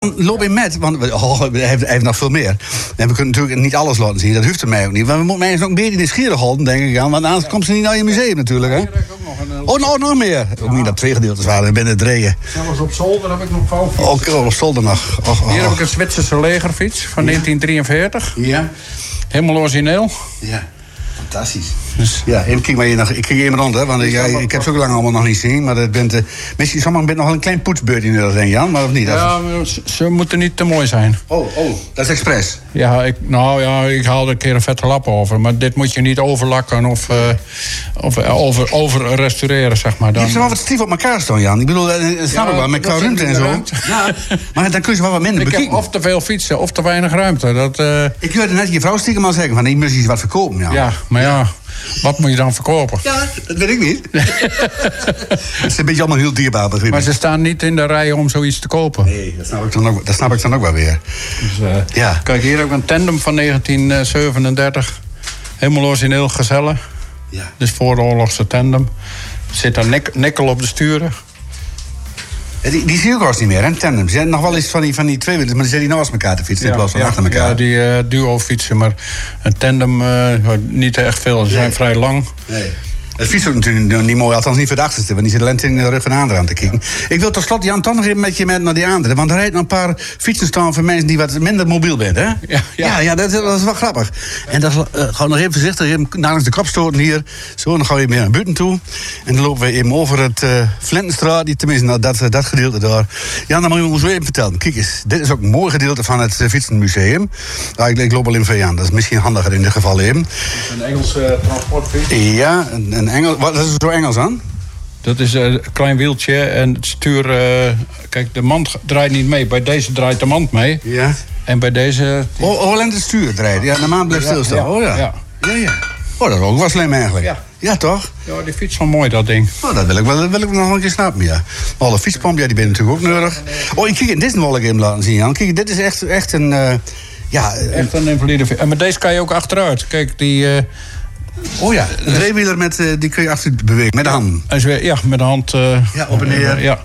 Jan, loop in met. Want hij heeft nog veel meer. En we kunnen natuurlijk niet alles laten zien. Dat hoeft er mij ook niet. Maar we moeten mij eens ook een beetje nieuwsgierig houden, denk ik, Jan. Want anders komt ze niet naar je museum natuurlijk, hè? Nog meer. Ook niet dat 2 gedeeltes waren binnen het drieën. Zelfs op zolder heb ik nog 5 fietsen. Ook op zolder nog. Hier heb ik een Zwitserse legerfiets van 1943. Ja. Helemaal origineel. Ja. Fantastisch. Dus. Ja, even kijk maar hier nog. Ik kijk even rond, hè, want ik heb ze ook lang allemaal nog niet gezien. Maar dat bent, misschien sommigen nog wel een klein poetsbeurt in er, Jan, maar of niet? Ja, ze moeten niet te mooi zijn. Oh, dat is expres. Ja, ik haal er een keer een vette lap over. Maar dit moet je niet overlakken of over restaureren, zeg maar. Dan. Je hebt ze wel wat stief op elkaar staan, Jan. Ik bedoel, dat snap ik wel, met qua ruimte en zo. Ja, maar dan kun je wel wat minder bekijken. Ik heb of te veel fietsen, of te weinig ruimte. Ik hoorde net je vrouw stiekem al zeggen, van die moet je wat verkopen, Jan. Ja, maar ja, wat moet je dan verkopen? Ja, dat weet ik niet. Het is een beetje allemaal heel dierbaar, begrijp ik. Maar ze staan niet in de rij om zoiets te kopen. Nee, dat snap ik dan ook wel weer. Dus, ja. Kijk, hier heb ik een tandem van 1937. Helemaal origineel gezellen. Ja. Dus voor de oorlogse tandem. Er zit een nikkel op de sturen. Die zie ik ook niet meer, hè, tandem. Ze zijn nog wel eens van die tweewielers, maar die zijn die naast elkaar te fietsen in plaats van achter elkaar. Ja, die duo-fietsen, maar een tandem niet echt veel. Ze zijn vrij lang. Nee. Het fiets is natuurlijk niet mooi, althans niet voor de achterste, want die zit lente in de rug van de andere aan te kijken. Ik wil tot slot, Jan, toch nog even met je naar die andere. Want er rijden een paar fietsen staan voor mensen die wat minder mobiel zijn, hè? Ja, dat is wel grappig. En dat gaan we nog even voorzichtig, even langs de kop stoten hier. Zo, dan gaan we even meer naar buiten toe. En dan lopen we even over het Flintenstraat, tenminste dat gedeelte daar. Ja, dan moet je ons even vertellen. Kijk eens, dit is ook een mooi gedeelte van het Fietsenmuseum. Ik loop al in van, dat is misschien handiger in dit geval even. Een Engelse transportfiets. Ja, een Engels. Wat is er zo Engels aan? Dat is een klein wieltje en het stuur... kijk, de mand draait niet mee. Bij deze draait de mand mee. Ja. En bij deze... alleen het stuur draait. Ja, de mand blijft stilstaan. Ja. Oh, dat is ook wel slim eigenlijk. Ja, toch? Ja, die fiets is wel mooi, dat ding. Oh, dat wil ik nog een keer snappen, ja. Alle fietspomp, die ben natuurlijk ook nodig. Oh, kijk, dit wil ik even laten zien, Jan. Kijk, dit is echt een... echt een invalide fiets. En met deze kan je ook achteruit. Kijk, die... Oh ja, een tweewieler die kun je achteruit bewegen, met de hand. Ja, met de hand. Op en neer. Ja.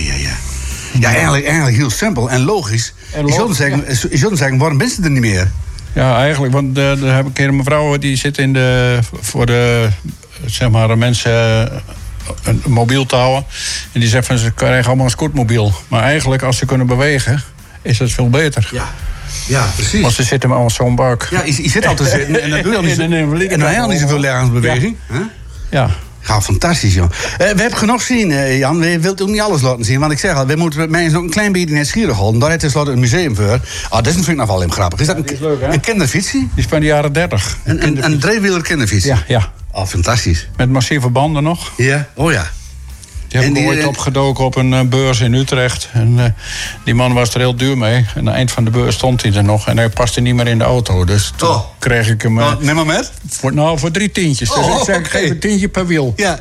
Ja, eigenlijk heel simpel en logisch. Je zou zeggen, waarom ben je er niet meer? Ja, eigenlijk, want daar heb ik een keer een mevrouw die zit voor de zeg maar, mensen een mobiel te houden. En die zegt van ze krijgen allemaal een scootmobiel. Maar eigenlijk, als ze kunnen bewegen, is dat veel beter. Ja, precies. Want ze zitten maar als zo'n buik. Ja, je zit al te zitten en dan doe je al niet, en dan helemaal niet zoveel lichaamsbeweging. Ja. Ja, fantastisch, joh. We hebben genoeg zien, Jan. We wilt ook niet alles laten zien. Want ik zeg al, we moeten mensen ook een klein beetje nieuwsgierig houden. Daar heeft tenslotte een museum voor. Dat is natuurlijk nog wel heel grappig. Is dat een kinderfiets? Die is van de jaren 30. Een driewieler kinderfiets? Ja. Oh, fantastisch. Met massieve banden nog. Ja, oh ja. Die heb ik ooit opgedoken op een beurs in Utrecht. En die man was er heel duur mee. En aan het eind van de beurs stond hij er nog. En hij paste niet meer in de auto. Dus toen kreeg ik hem... neem maar met? Voor 3 tientjes. Dus ik zeg, geef een tientje per wiel. Ja.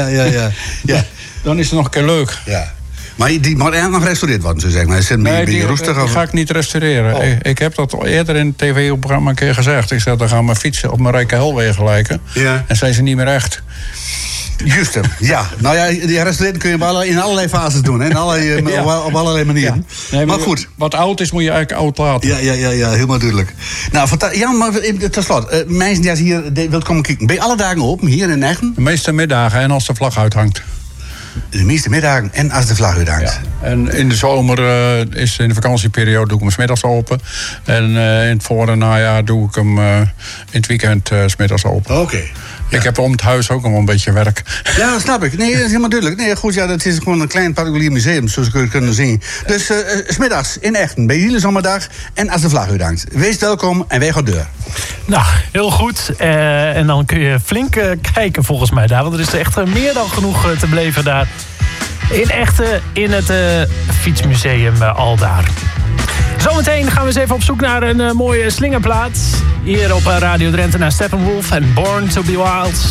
Dan is het nog een keer leuk. Ja. Maar die moet eigenlijk nog gerestaureerd worden, zo zeg maar. Die ga ik niet restaureren. Oh. Ik heb dat al eerder in het tv-programma een keer gezegd. Ik zeg, dan gaan mijn fietsen op mijn rijke helwegen lijken. Ja. En zijn ze niet meer echt. Juist hem, ja. Nou ja, die restaureren kun je in allerlei fases doen. Hè? Op allerlei manieren. Ja. Nee, maar goed. Wat oud is, moet je eigenlijk oud laten. Ja, helemaal duidelijk. Nou, Jan, maar ten slotte. Mensen die hier wilt komen kijken. Ben je alle dagen open, hier in Echten? De meeste middagen en als de vlag uithangt. De meeste middagen en als de vlag uithangt. Ja. En in de zomer is in de vakantieperiode doe ik hem 's middags open. En in het voor- en najaar doe ik hem in het weekend 's middags open. Oké. Ja. Ik heb om het huis ook nog een beetje werk. Ja, dat snap ik. Nee, dat is helemaal duidelijk. Nee, goed, het is gewoon een klein particulier museum, zoals je kunnen zien. Dus 's middags in Echten, bij jullie zomerdag en als de vlag uithangt. Wees welkom en wij gaan deur. Nou, heel goed. En dan kun je flink kijken volgens mij daar. Want er is echt meer dan genoeg te beleven daar. In Echten, in het fietsmuseum Aldaar. Zometeen gaan we eens even op zoek naar een mooie slingerplaat. Hier op Radio Drenthe naar Steppenwolf en Born to be Wild.